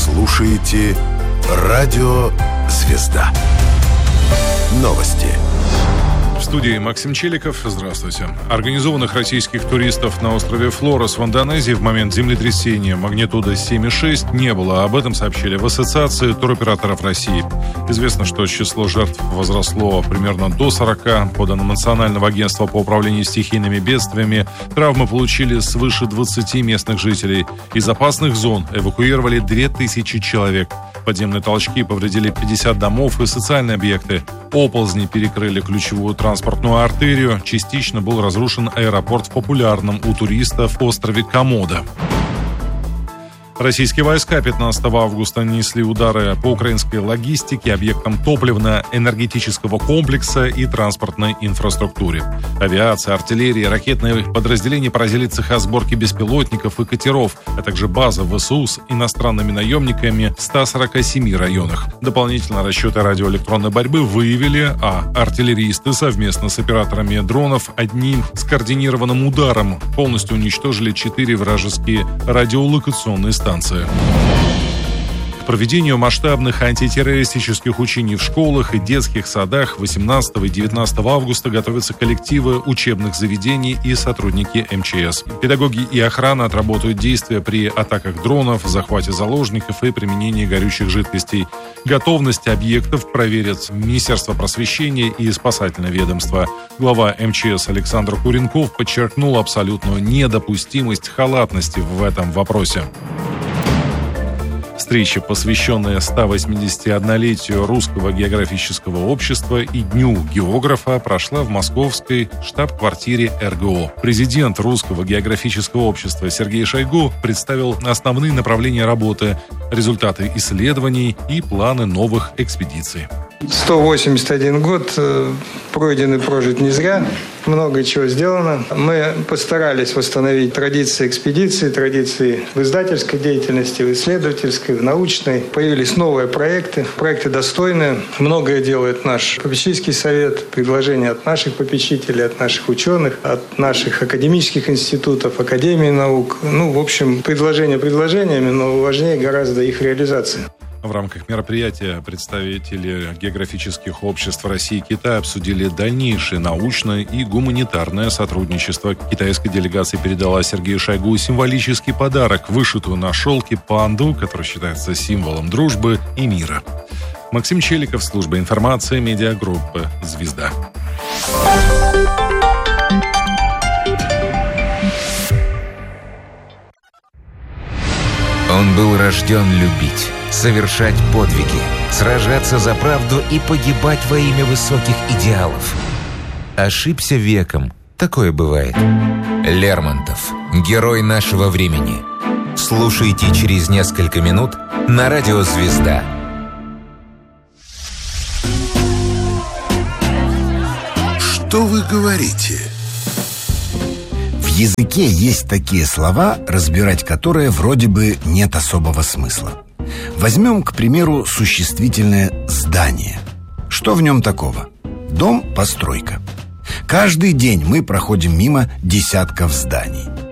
слушаете радио «Звезда». Новости. В студии Максим Челиков. Здравствуйте. Организованных российских туристов на острове Флорес в Индонезии в момент землетрясения магнитудой 7,6 не было. Об этом сообщили в Ассоциации туроператоров России. Известно, что число жертв возросло примерно до 40. По данным Национального агентства по управлению стихийными бедствиями, травмы получили свыше 20 местных жителей. Из опасных зон эвакуировали 2000 человек. Подземные толчки повредили 50 домов и социальные объекты. Оползни перекрыли ключевую транспортную артерию. Частично был разрушен аэропорт в популярном у туристов острове Комодо. Российские войска 15 августа нанесли удары по украинской логистике, объектам топливно-энергетического комплекса и транспортной инфраструктуре. Авиация, артиллерия, ракетные подразделения поразили цеха сборки беспилотников и катеров, а также базы ВСУ с иностранными наемниками в 147 районах. Дополнительно расчеты радиоэлектронной борьбы выявили, артиллеристы совместно с операторами дронов одним скоординированным ударом полностью уничтожили 4 вражеские радиолокационные станции. К проведению масштабных антитеррористических учений в школах и детских садах 18 и 19 августа готовятся коллективы учебных заведений и сотрудники МЧС. Педагоги и охрана отработают действия при атаках дронов, захвате заложников и применении горючих жидкостей. Готовность объектов проверят Министерство просвещения и спасательное ведомство. Глава МЧС Александр Куренков подчеркнул абсолютную недопустимость халатности в этом вопросе. Встреча, посвященная 181-летию Русского географического общества и Дню географа, прошла в московской штаб-квартире РГО. Президент Русского географического общества Сергей Шойгу представил основные направления работы, результаты исследований и планы новых экспедиций. 181 год пройден и прожит не зря. Много чего сделано. Мы постарались восстановить традиции экспедиции, традиции в издательской деятельности, в исследовательской, в научной. Появились новые проекты достойные. Многое делает наш попечительский совет. Предложения от наших попечителей, от наших ученых, от наших академических институтов, Академии наук. В общем, предложения предложениями, но важнее гораздо их реализация. В рамках мероприятия представители географических обществ России и Китая обсудили дальнейшее научное и гуманитарное сотрудничество. Китайская делегация передала Сергею Шойгу символический подарок, вышитую на шелке панду, который считается символом дружбы и мира. Максим Челиков, служба информации, медиагруппы «Звезда». Он был рожден любить, совершать подвиги, сражаться за правду и погибать во имя высоких идеалов. Ошибся веком, такое бывает. Лермонтов, герой нашего времени. Слушайте через несколько минут на радио «Звезда». Что вы говорите? В языке есть такие слова, разбирать которые вроде бы нет особого смысла. Возьмем, к примеру, существительное «здание». Что в нем такого? Дом – постройка. Каждый день мы проходим мимо десятков зданий.